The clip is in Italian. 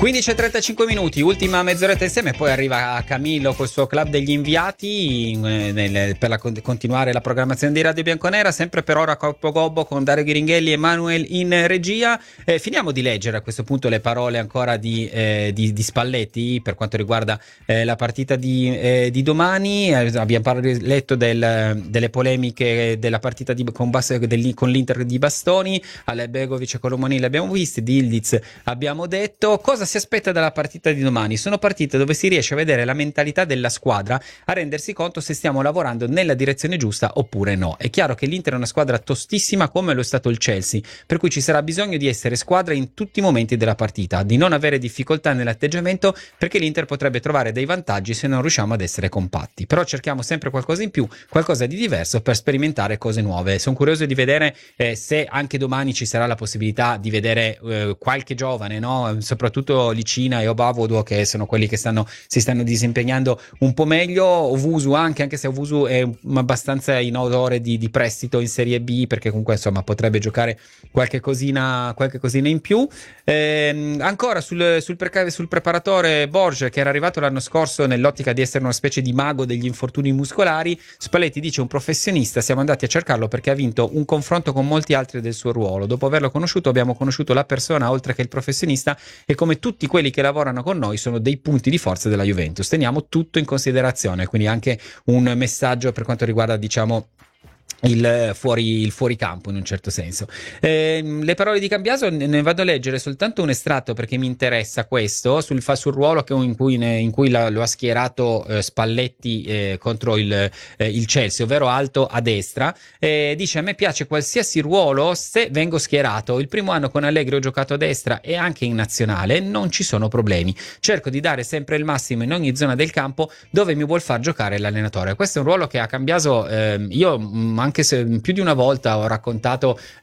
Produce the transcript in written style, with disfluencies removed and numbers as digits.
15:35 minuti, ultima mezz'oretta insieme, poi arriva Camillo col suo club degli inviati per continuare la programmazione di Radio Bianconera, sempre per ora Coppo Gobbo con Dario Ghiringhelli e Manuel in regia. Finiamo di leggere a questo punto le parole ancora di Spalletti per quanto riguarda la partita di domani. Abbiamo letto delle polemiche della partita con l'Inter di Bastoni, Begovic e Colomoni li abbiamo visti, di Ildiz abbiamo detto. Cosa si aspetta dalla partita di domani? Sono partite dove si riesce a vedere la mentalità della squadra, a rendersi conto se stiamo lavorando nella direzione giusta oppure no. È chiaro che l'Inter è una squadra tostissima come lo è stato il Chelsea, per cui ci sarà bisogno di essere squadra in tutti i momenti della partita, di non avere difficoltà nell'atteggiamento, perché l'Inter potrebbe trovare dei vantaggi se non riusciamo ad essere compatti. Però cerchiamo sempre qualcosa in più, qualcosa di diverso per sperimentare cose nuove. Sono curioso di vedere se anche domani ci sarà la possibilità di vedere qualche giovane, no? Soprattutto Licina e Obavodo, che sono quelli che si stanno disimpegnando un po' meglio. Ovusu anche se Ovusu è abbastanza in odore di prestito in Serie B, perché comunque insomma potrebbe giocare qualche cosina in più. Ancora sul preparatore Borges, che era arrivato l'anno scorso nell'ottica di essere una specie di mago degli infortuni muscolari. Spalletti dice: un professionista, siamo andati a cercarlo perché ha vinto un confronto con molti altri del suo ruolo. Dopo averlo conosciuto abbiamo conosciuto la persona oltre che il professionista, e come tutti quelli che lavorano con noi sono dei punti di forza della Juventus. Teniamo tutto in considerazione, quindi anche un messaggio per quanto riguarda, diciamo, il fuori campo in un certo senso. Le parole di Cambiaso ne vado a leggere soltanto un estratto perché mi interessa questo sul ruolo in cui lo ha schierato Spalletti contro il Chelsea, ovvero alto a destra. Dice: a me piace qualsiasi ruolo se vengo schierato. Il primo anno con Allegri ho giocato a destra e anche in nazionale, non ci sono problemi, cerco di dare sempre il massimo in ogni zona del campo dove mi vuol far giocare l'allenatore. Questo è un ruolo che a Cambiaso io anche se più di una volta ho raccontato